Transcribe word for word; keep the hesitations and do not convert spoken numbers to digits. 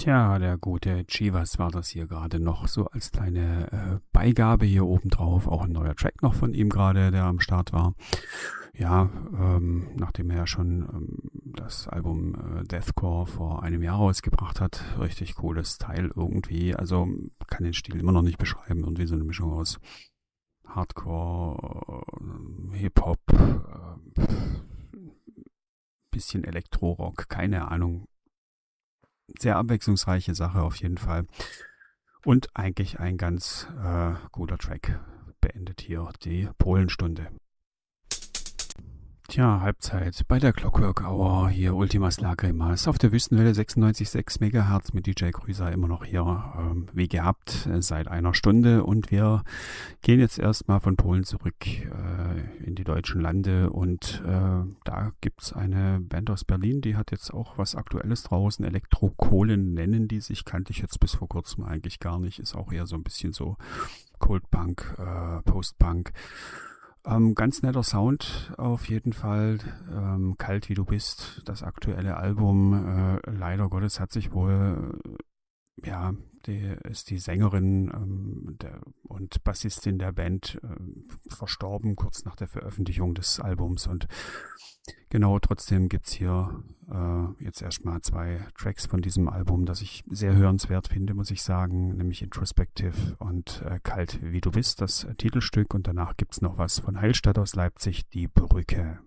Tja, der gute Chivas war das hier gerade noch so als kleine äh, Beigabe hier oben drauf. Auch ein neuer Track noch von ihm gerade, der am Start war. Ja, ähm, nachdem er ja schon ähm, das Album äh, Deathcore vor einem Jahr rausgebracht hat. Richtig cooles Teil irgendwie. Also kann den Stil immer noch nicht beschreiben. Irgendwie so eine Mischung aus Hardcore, äh, Hip-Hop, äh, bisschen Elektro-Rock, keine Ahnung. Sehr abwechslungsreiche Sache auf jeden Fall. Und eigentlich ein ganz äh, guter Track beendet hier die Polenstunde. Tja, Halbzeit bei der Clockwork Hour, hier Ultimas Lagrimas auf der Wüstenwelle sechsundneunzig Komma sechs Megahertz mit D J Grüßer immer noch hier, ähm, wie gehabt, äh, seit einer Stunde. Und wir gehen jetzt erstmal von Polen zurück äh, in die deutschen Lande und äh, da gibt's eine Band aus Berlin, die hat jetzt auch was Aktuelles draußen, Elektrokohlen nennen die sich, kannte ich jetzt bis vor kurzem eigentlich gar nicht, ist auch eher so ein bisschen so Cold Punk, äh, Post-Punk. Ähm, ganz netter Sound auf jeden Fall, ähm, Kalt wie du bist, das aktuelle Album, äh, leider Gottes hat sich wohl, äh, ja, die ist die Sängerin ähm, der, und Bassistin der Band äh, verstorben, kurz nach der Veröffentlichung des Albums und genau, trotzdem gibt's hier äh, jetzt erstmal zwei Tracks von diesem Album, das ich sehr hörenswert finde, muss ich sagen, nämlich Introspective und äh, Kalt wie du bist, das äh, Titelstück und danach gibt's noch was von Heilstatt aus Leipzig, die Brücke.